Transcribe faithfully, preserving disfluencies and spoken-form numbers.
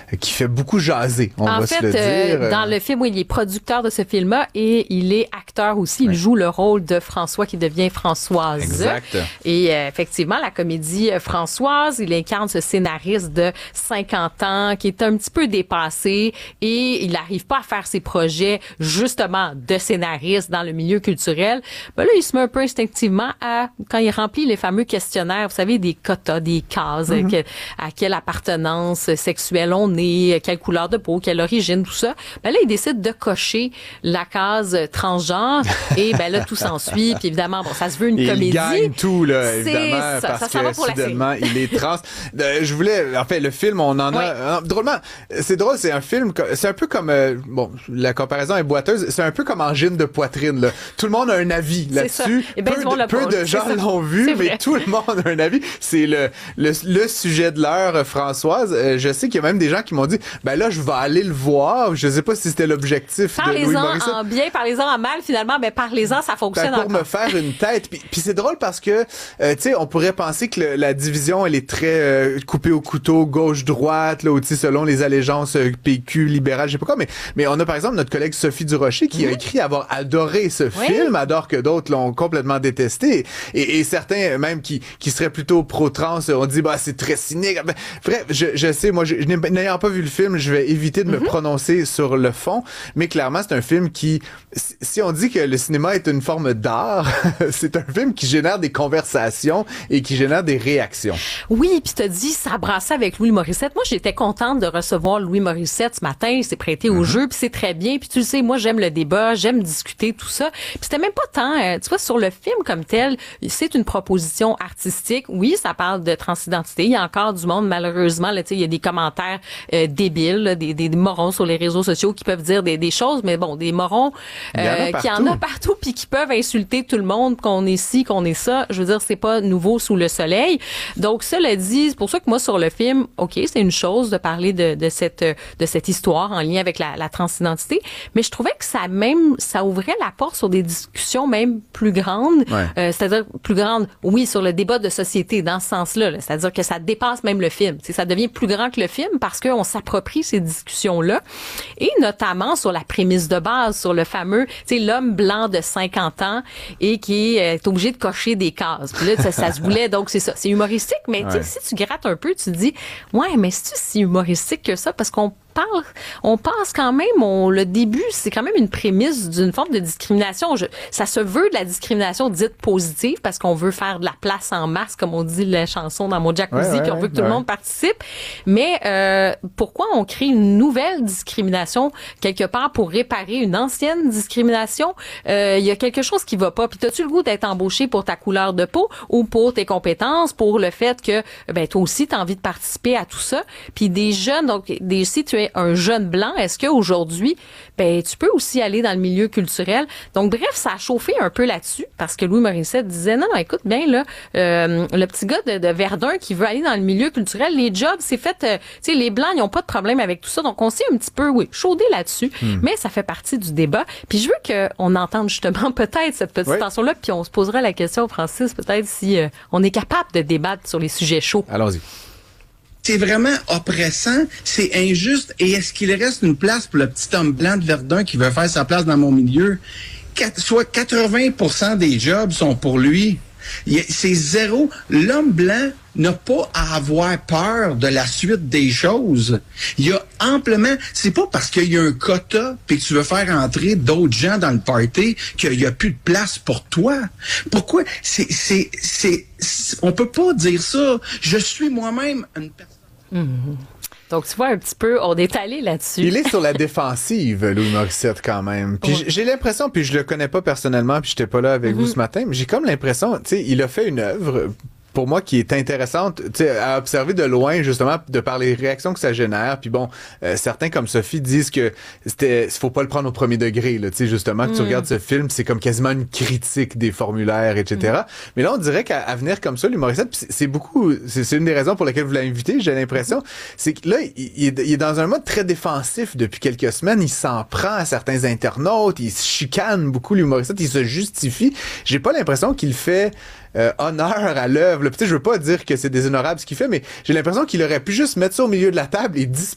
qui fait beaucoup jaser, on en va fait, se le dire. Euh, dans le film, oui, il est producteur de ce film-là et il est acteur aussi. Il ouais. joue le rôle de François qui devient Françoise. Exact. Et euh, effectivement, la comédie euh, Françoise, il incarne ce scénariste de cinquante ans qui est un petit peu dépassé et il n'arrive pas à faire ses projets justement de scénariste dans le milieu culturel. Ben là, il se met un peu instinctivement à, quand il remplit les fameux questionnaires, vous savez, des quotas, des cases, mm-hmm. que, à quelle appartenance sexuelle on est, quelle couleur de peau, quelle origine, tout ça. Ben là, il décide de cocher la case transgenre et ben là, tout s'ensuit. Puis évidemment, bon, ça se veut une et comédie. Il gagne tout, là, évidemment, ça, parce ça que soudainement, il est trans. Euh, je voulais, en fait, le film, on en a... Oui. Euh, drôlement, c'est drôle, c'est un film, c'est un peu comme... Euh, bon, la comparaison est boiteuse, c'est un peu comme Angine de poitrine, là. Tout le monde a un avis là-dessus. Et ben, peu de, peu de gens l'ont vu, mais tout le monde a un avis. C'est le, le, le sujet de l'heure, Françoise. Euh, je sais qu'il y a même des gens qui m'ont dit, ben là, je vais aller le voir. Je sais pas si c'était l'objectif de Louis Morissette. Parlez-en en bien, parlez-en en mal, finalement, mais parlez-en, ça fonctionne ben, pour encore. me faire une tête. Puis, puis c'est drôle parce que, euh, tu sais, on pourrait penser que le, la division, elle est très euh, coupée au couteau, gauche-droite, là, ou tu sais, selon les allégeances euh, P Q, libéral, je sais pas quoi, mais, mais on a par exemple notre collègue Sophie Durocher qui mmh. a écrit avoir adoré ce oui. film, adore que d'autres l'ont complètement détesté, et, et certains même qui, qui seraient plutôt pro-trans ont dit, bah, c'est très cynique. Bref, je, je sais, moi, je, je n'ayant pas vu le film, je vais éviter de me mm-hmm. prononcer sur le fond, mais clairement, c'est un film qui, si on dit que le cinéma est une forme d'art, c'est un film qui génère des conversations et qui génère des réactions. Oui, puis t'as dit, ça brassait avec Louis Morissette. Moi, j'étais contente de recevoir Louis Morissette ce matin. Il s'est prêté au mm-hmm. jeu, puis c'est très bien. Puis tu le sais, moi, j'aime le débat, j'aime discuter, tout ça. Puis c'était même pas tant, euh, tu vois, sur le film comme tel, c'est une proposition artistique. Oui, ça parle de transidentité. Il y a encore du monde, malheureusement, là, tu sais, il y a des commentaires euh, débiles, là, des, des morons sur les réseaux sociaux qui peuvent dire des, des choses, mais bon, des morons euh, qui en a partout, puis qui peuvent insulter tout le monde, qu'on est ci, qu'on est ça. Je veux dire, c'est pas nouveau sous le soleil. Donc, cela dit, c'est pour ça que moi, sur le film, OK, c'est une chose de parler de, de cette de cette histoire en lien avec la, la transidentité, mais je trouvais que ça même, ça ouvrait la porte sur des discussions même plus grandes, ouais. euh, c'est-à-dire plus grandes, oui, sur le débat de société, dans ce sens-là, là. C'est-à-dire que ça dépasse même le film. T'sais, ça devient plus grand que le film parce qu'on s'approprie ces discussions-là, et notamment sur la prémisse de base, sur le fameux, tu sais, l'homme blanc de cinquante ans et qui est obligé de cocher des cases. Puis là, ça, ça se voulait, donc c'est ça. C'est humoristique, mais ouais. si tu grattes un peu, tu te dis, ouais, mais c'est-tu si humoristique que ça? Parce qu'on parle, on pense quand même, on, le début, c'est quand même une prémisse d'une forme de discrimination. Je, ça se veut de la discrimination dite positive parce qu'on veut faire de la place en masse, comme on dit la chanson dans mon Jacuzzi, ouais, puis on veut que tout ouais. le monde participe. Mais euh, pourquoi on crée une nouvelle discrimination quelque part pour réparer une ancienne discrimination? Il euh, y a quelque chose qui va pas. Puis t'as-tu le goût d'être embauché pour ta couleur de peau ou pour tes compétences, pour le fait que ben toi aussi t'as envie de participer à tout ça? Puis des jeunes, donc des, si tu es un jeune blanc, est-ce qu'aujourd'hui, ben tu peux aussi aller dans le milieu culturel? Donc bref, ça a chauffé un peu là-dessus parce que Louis Morissette disait non, non, écoute bien là, euh, le petit gars de, de Verdun qui veut aller dans le milieu culturel, les jobs, c'est fait, euh, tu sais, les blancs, ils ont pas de problème avec tout ça. Donc on s'est un petit peu, oui, chaudé là-dessus, hmm. mais ça fait partie du débat. Puis je veux qu'on entende justement peut-être cette petite oui. tension-là, puis on se posera la question, Francis, peut-être si euh, on est capable de débattre sur les sujets chauds. Allons-y. C'est vraiment oppressant, c'est injuste. Et est-ce qu'il reste une place pour le petit homme blanc de Verdun qui veut faire sa place dans mon milieu? Quatre, soit quatre-vingts pour cent des jobs sont pour lui. C'est zéro. L'homme blanc n'a pas à avoir peur de la suite des choses. Il y a amplement... C'est pas parce qu'il y a un quota puis que tu veux faire entrer d'autres gens dans le party qu'il y a plus de place pour toi. Pourquoi? C'est... c'est, c'est, c'est on peut pas dire ça. Je suis moi-même une personne... Mmh. Donc, tu vois, un petit peu, on est allé là-dessus. Il est sur la défensive, Louis Morissette, quand même. Puis ouais. j'ai l'impression, puis je le connais pas personnellement, puis j'étais pas là avec mm-hmm. vous ce matin, mais j'ai comme l'impression, tu sais, il a fait une œuvre... pour moi, qui est intéressante, tu sais, à observer de loin, justement, de par les réactions que ça génère. Puis bon, euh, certains, comme Sophie, disent que c'était, faut pas le prendre au premier degré, là, tu sais, justement, que mm. tu regardes ce film, c'est comme quasiment une critique des formulaires, et cetera. Mm. Mais là, on dirait qu'à à venir comme ça, l'humoriste, c'est, c'est beaucoup, c'est, c'est une des raisons pour lesquelles vous l'avez invité, j'ai l'impression, c'est que là, il, il, est, il est dans un mode très défensif depuis quelques semaines, il s'en prend à certains internautes, il se chicane beaucoup, l'humoriste, il se justifie. J'ai pas l'impression qu'il fait... Euh, honneur à l'œuvre. Peut-être je veux pas dire que c'est déshonorable ce qu'il fait, mais j'ai l'impression qu'il aurait pu juste mettre ça au milieu de la table et disparaître